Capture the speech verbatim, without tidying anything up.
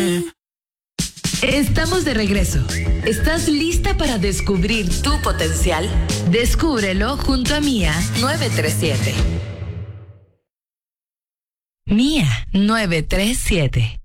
Estamos de regreso. ¿Estás lista para descubrir tu potencial? Descúbrelo junto a Mía nueve tres siete. Mía nueve tres siete.